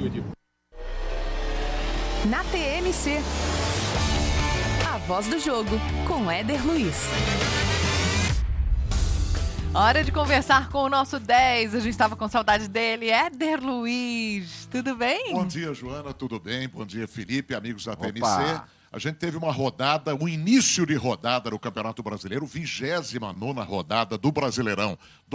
Felipe. Na TMC, a voz do jogo com Éder Luiz. Hora de conversar com o nosso 10. A gente estava com saudade dele. Éder Luiz, tudo bem? Bom dia, Joana, tudo bem? Bom dia, Felipe, amigos da TMC. A gente teve uma rodada, um início de rodada no Campeonato Brasileiro, 29ª rodada do Brasileirão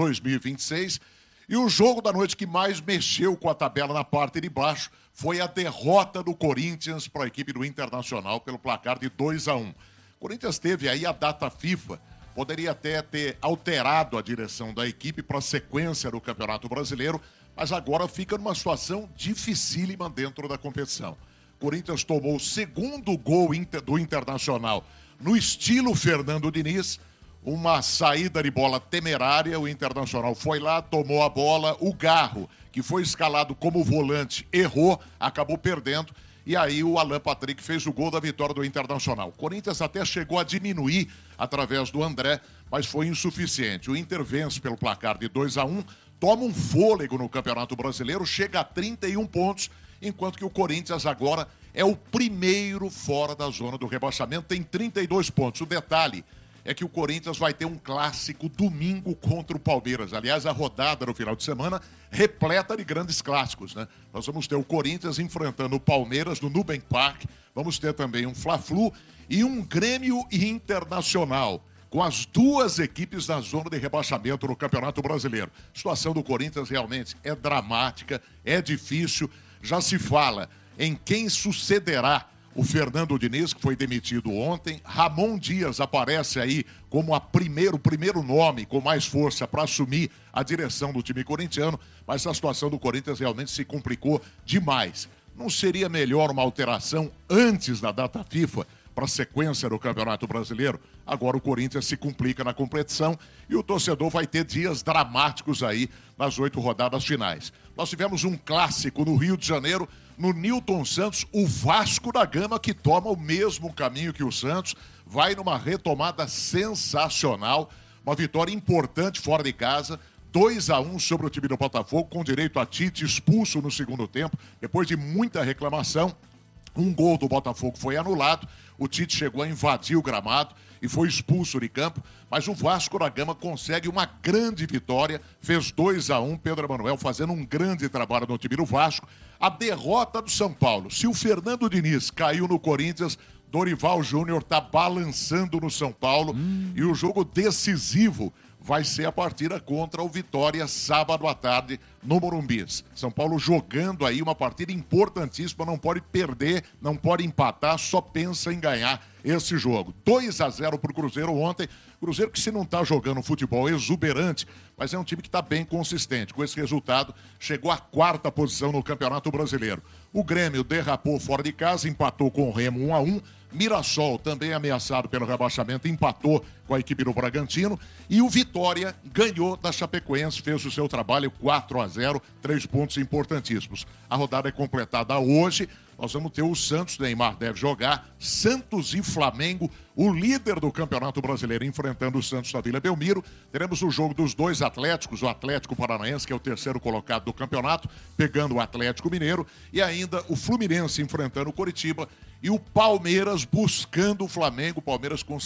2026. E o jogo da noite que mais mexeu com a tabela na parte de baixo foi a derrota do Corinthians para a equipe do Internacional pelo placar de 2-1. O Corinthians teve aí a data FIFA, poderia até ter alterado a direção da equipe para a sequência do Campeonato Brasileiro, mas agora fica numa situação dificílima dentro da competição. O Corinthians tomou o segundo gol do Internacional no estilo Fernando Diniz, uma saída de bola temerária, o Internacional foi lá, tomou a bola, o Garro, que foi escalado como volante, errou, acabou perdendo, e aí o Alan Patrick fez o gol da vitória do Internacional. O Corinthians até chegou a diminuir através do André, mas foi insuficiente. O Inter vence pelo placar de 2-1, toma um fôlego no Campeonato Brasileiro, chega a 31 pontos, enquanto que o Corinthians agora é o primeiro fora da zona do rebaixamento, tem 32 pontos. O detalhe é que o Corinthians vai ter um clássico domingo contra o Palmeiras. Aliás, a rodada no final de semana repleta de grandes clássicos, né? Nós vamos ter o Corinthians enfrentando o Palmeiras no Nubank Park, vamos ter também um Fla-Flu e um Grêmio Internacional, com as duas equipes na zona de rebaixamento no Campeonato Brasileiro. A situação do Corinthians realmente é dramática, é difícil. Já se fala em quem sucederá o Fernando Diniz, que foi demitido ontem. Ramon Dias aparece aí como o primeiro nome com mais força para assumir a direção do time corintiano, mas a situação do Corinthians realmente se complicou demais. Não seria melhor uma alteração antes da data FIFA para a sequência do Campeonato Brasileiro? Agora o Corinthians se complica na competição e o torcedor vai ter dias dramáticos aí nas 8 rodadas finais. Nós tivemos um clássico no Rio de Janeiro, no Newton Santos, o Vasco da Gama, que toma o mesmo caminho que o Santos, vai numa retomada sensacional, uma vitória importante fora de casa, 2-1 sobre o time do Botafogo, com direito a Tite expulso no segundo tempo, depois de muita reclamação. Um gol do Botafogo foi anulado, o Tite chegou a invadir o gramado e foi expulso de campo, mas o Vasco da Gama consegue uma grande vitória, fez 2-1, Pedro Emanuel fazendo um grande trabalho no time do Vasco. A derrota do São Paulo, se o Fernando Diniz caiu no Corinthians, Dorival Júnior está balançando no São Paulo e o jogo decisivo vai ser a partida contra o Vitória, sábado à tarde, no Morumbi. São Paulo jogando aí uma partida importantíssima, não pode perder, não pode empatar, só pensa em ganhar esse jogo. 2-0 para o Cruzeiro ontem. Cruzeiro que se não está jogando futebol exuberante, mas é um time que está bem consistente. Com esse resultado, chegou à 4ª posição no Campeonato Brasileiro. O Grêmio derrapou fora de casa, empatou com o Remo 1-1. Mirassol, também ameaçado pelo rebaixamento, empatou com a equipe do Bragantino. E o Vitória ganhou da Chapecoense, fez o seu trabalho 4-0, 3 pontos importantíssimos. A rodada é completada hoje. Nós vamos ter o Santos, Neymar deve jogar, Santos e Flamengo, o líder do Campeonato Brasileiro enfrentando o Santos na Vila Belmiro. Teremos o jogo dos dois Atléticos, o Atlético Paranaense, que é o terceiro colocado do campeonato, pegando o Atlético Mineiro, e ainda o Fluminense enfrentando o Coritiba e o Palmeiras buscando o Flamengo. O Palmeiras com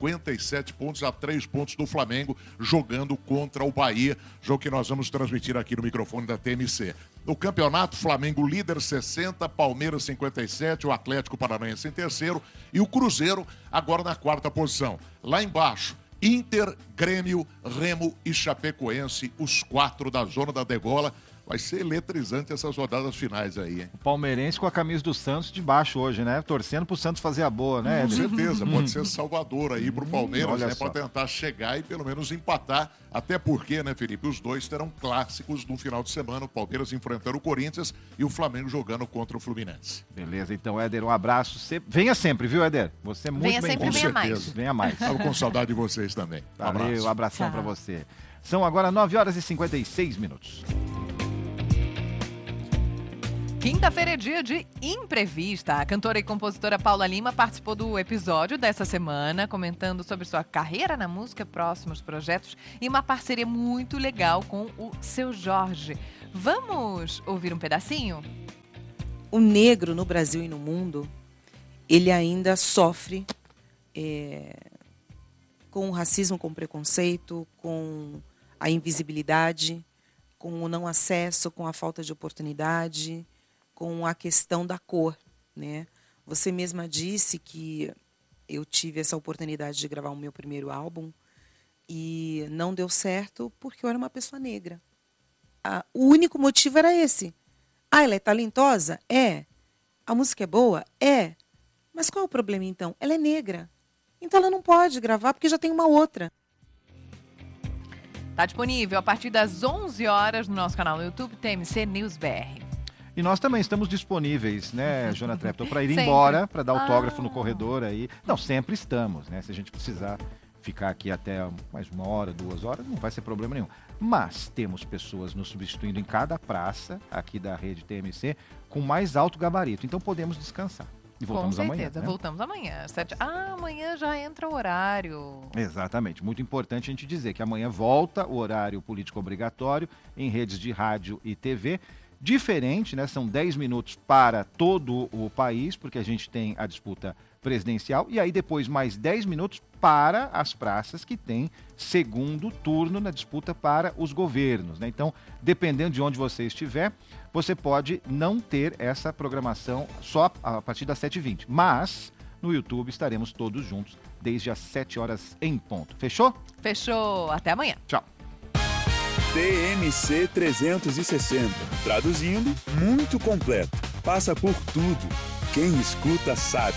57 pontos, a 3 pontos do Flamengo, jogando contra o Bahia, jogo que nós vamos transmitir aqui no microfone da TMC. No campeonato, Flamengo líder 60, Palmeiras 57, o Atlético Paranaense em terceiro e o Cruzeiro agora na 4ª posição. Lá embaixo, Inter, Grêmio, Remo e Chapecoense, os 4 da zona da degola. Vai ser eletrizante essas rodadas finais aí, hein? O palmeirense com a camisa do Santos de baixo hoje, né? Torcendo pro Santos fazer a boa, né? Com certeza, pode ser salvador aí pro Palmeiras, né? Para tentar chegar e pelo menos empatar. Até porque, né, Felipe? Os dois terão clássicos no final de semana. O Palmeiras enfrentando o Corinthians e o Flamengo jogando contra o Fluminense. Beleza, então, Éder, um abraço. Venha sempre, viu, Éder? Você é muito venha bem-vindo. sempre, venha mais. Venha mais. Tava com saudade de vocês também. Valeu, abração para você. São agora 9h56. Quinta-feira é dia de Imprevista. A cantora e compositora Paula Lima participou do episódio dessa semana, comentando sobre sua carreira na música, próximos projetos e uma parceria muito legal com o Seu Jorge. Vamos ouvir um pedacinho? o negro no Brasil e no mundo, ele ainda sofre com o racismo, com o preconceito, com a invisibilidade, com o não acesso, com a falta de oportunidade, com a questão da cor, né? Você mesma disse que eu tive essa oportunidade de gravar o meu primeiro álbum e não deu certo porque eu era uma pessoa negra. O único motivo era esse. Ela é talentosa? É. A música é boa? É. Mas qual é o problema, então? Ela é negra. Então ela não pode gravar porque já tem uma outra. Está disponível a partir das 11 horas no nosso canal no YouTube, TMC News BR. E nós também estamos disponíveis, né, Joana Treptow, para ir Sempre. embora, para dar autógrafo no corredor aí. Não, sempre estamos, né? Se a gente precisar ficar aqui até mais 1 hora, 2 horas, não vai ser problema nenhum. Mas temos pessoas nos substituindo em cada praça aqui da rede TMC com mais alto gabarito. Então podemos descansar. E voltamos Com certeza, amanhã, né? voltamos amanhã. Amanhã já entra o horário. Exatamente. Muito importante a gente dizer que amanhã volta o horário político obrigatório em redes de rádio e TV. Diferente, né? São 10 minutos para todo o país, porque a gente tem a disputa presidencial, e aí depois mais 10 minutos para as praças que tem segundo turno na disputa para os governos, né? Então, dependendo de onde você estiver, você pode não ter essa programação só a partir das 7h20, mas no YouTube estaremos todos juntos desde as 7 horas em ponto. Fechou? Fechou. Até amanhã. Tchau. TMC 360. Traduzindo, muito completo. Passa por tudo. Quem escuta sabe.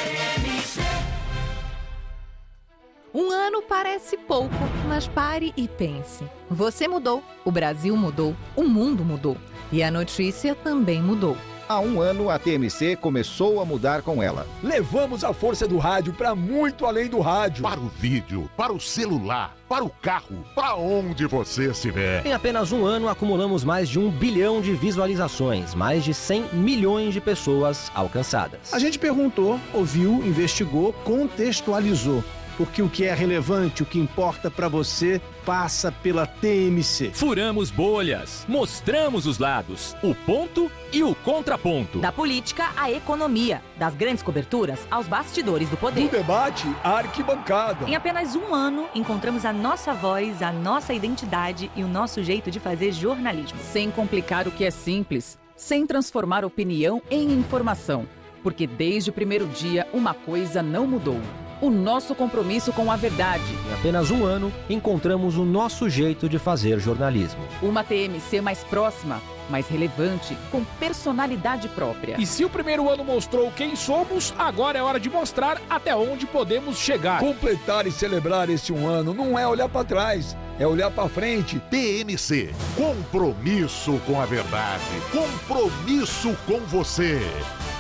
Um ano parece pouco, mas pare e pense. Você mudou, o Brasil mudou, o mundo mudou. E a notícia também mudou. Há 1 ano, a TMC começou a mudar com ela. Levamos a força do rádio para muito além do rádio. Para o vídeo, para o celular, para o carro, para onde você estiver. Em apenas 1 ano, acumulamos mais de 1 bilhão de visualizações, mais de 100 milhões de pessoas alcançadas. A gente perguntou, ouviu, investigou, contextualizou. Porque o que é relevante, o que importa para você, passa pela TMC. Furamos bolhas, mostramos os lados, o ponto e o contraponto. Da política à economia, das grandes coberturas aos bastidores do poder. Do debate à arquibancada. Em apenas 1 ano, encontramos a nossa voz, a nossa identidade e o nosso jeito de fazer jornalismo. Sem complicar o que é simples, sem transformar opinião em informação. Porque desde o primeiro dia, uma coisa não mudou. O nosso compromisso com a verdade. Em apenas 1 ano, encontramos o nosso jeito de fazer jornalismo. Uma TMC mais próxima, mais relevante, com personalidade própria. E se o primeiro ano mostrou quem somos, agora é hora de mostrar até onde podemos chegar. Completar e celebrar esse 1 ano não é olhar para trás, é olhar para frente. TMC, compromisso com a verdade, compromisso com você.